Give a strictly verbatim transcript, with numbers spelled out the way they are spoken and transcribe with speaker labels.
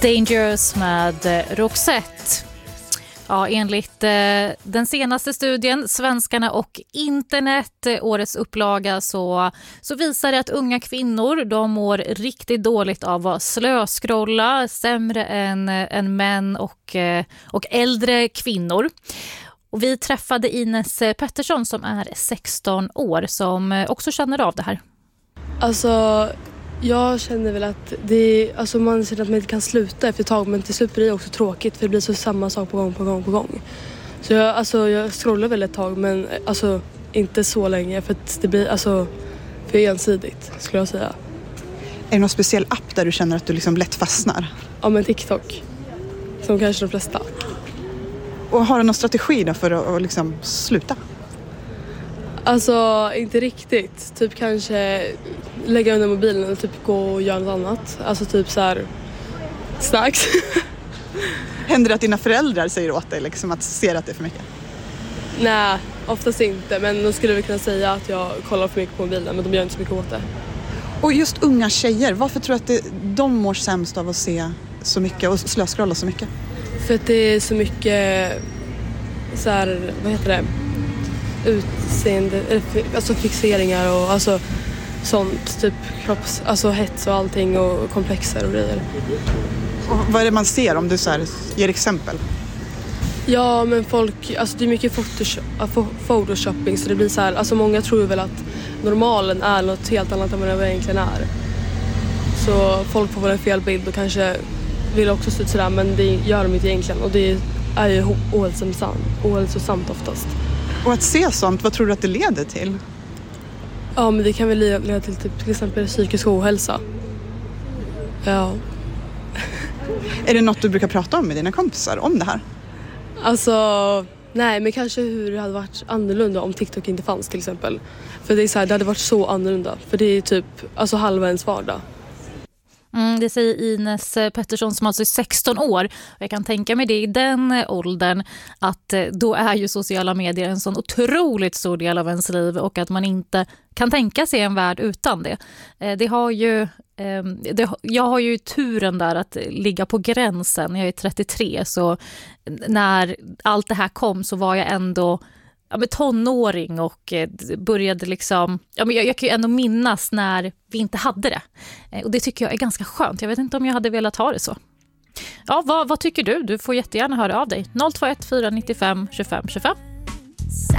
Speaker 1: Dangerous med Roxette. Ja, enligt eh, den senaste studien Svenskarna och internet, eh, årets upplaga, så, så visar det att unga kvinnor, de mår riktigt dåligt av att slöskrolla, sämre än, än män och, eh, och äldre kvinnor. Och vi träffade Ines Pettersson som är sexton år som också känner av det här.
Speaker 2: Alltså, jag känner väl att det, alltså man känner att man inte kan sluta efter ett tag, men till slut blir det också tråkigt för det blir så samma sak på gång på gång på gång. Så jag, alltså, jag scrollar väl ett tag, men alltså inte så länge för att det blir alltså för ensidigt, skulle jag säga.
Speaker 3: Är det någon speciell app där du känner att du liksom lätt fastnar?
Speaker 2: Ja, men TikTok. Som kanske de flesta.
Speaker 3: Och har du någon strategi då för att, att liksom sluta?
Speaker 2: Alltså, inte riktigt. Typ kanske lägga under mobilen och typ gå och göra något annat. Alltså typ så här snacks.
Speaker 3: Händer det att dina föräldrar säger åt dig liksom att se att det är för mycket?
Speaker 2: Nej, oftast inte. Men de skulle väl kunna säga att jag kollar för mycket på mobilen, men de gör inte så mycket åt det.
Speaker 3: Och just unga tjejer, varför tror du att det, de mår sämst av att se så mycket och slöskrolla så mycket?
Speaker 2: För att det är så mycket så här, vad heter det? Utseende, alltså fixeringar och alltså sånt, typ kropps, alltså hets och allting och komplexer och grejer.
Speaker 3: Och vad är det man ser om du så här ger exempel?
Speaker 2: Ja, men folk, alltså det är mycket photoshop, photoshopping, så det blir så här, alltså många tror väl att normalen är något helt annat än vad det egentligen är. Så folk får väl en fel bild och kanske vill också se ut sådär, men det gör de inte egentligen och det är ju ohälsosamt, ohälsosamt oftast.
Speaker 3: Och att se sånt, vad tror du att det leder till?
Speaker 2: Ja, men det kan väl leda till typ, till exempel psykisk ohälsa. Ja.
Speaker 3: Är det något du brukar prata om med dina kompisar om det här?
Speaker 2: Alltså, nej, men kanske hur det hade varit annorlunda om TikTok inte fanns till exempel. För det är så här, det hade varit så annorlunda. För det är typ, alltså halva ens vardag.
Speaker 1: Mm, det säger Ines Pettersson som alltså är sexton år. Och jag kan tänka mig det i den åldern att då är ju sociala medier en sån otroligt stor del av ens liv och att man inte kan tänka sig en värld utan det. Det har ju, det, jag har ju turen där att ligga på gränsen. Jag är trettiotre, så när allt det här kom så var jag ändå ja, men tonåring och började liksom, ja, men jag, jag kan ju ändå minnas när vi inte hade det. Och det tycker jag är ganska skönt. Jag vet inte om jag hade velat ha det så. Ja, vad, vad tycker du? Du får jättegärna höra av dig. noll två ett fyra nio fem tjugofem tjugofem.